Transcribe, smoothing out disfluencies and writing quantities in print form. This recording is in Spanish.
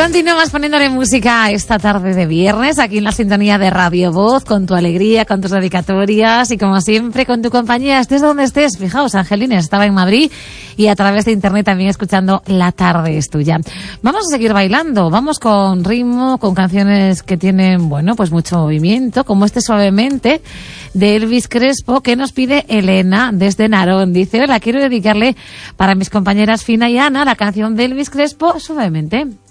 Continuamos poniéndole música esta tarde de viernes aquí en la sintonía de Radio Voz, con tu alegría, con tus dedicatorias y como siempre con tu compañía, estés donde estés. Fijaos, Angelina estaba en Madrid y a través de internet también escuchando La Tarde es Tuya. Vamos a seguir bailando, vamos con ritmo, con canciones que tienen, bueno, pues mucho movimiento, como este Suavemente de Elvis Crespo, que nos pide Elena desde Narón. Dice, hola, quiero dedicarle para mis compañeras Fina y Ana la canción de Elvis Crespo, Suavemente.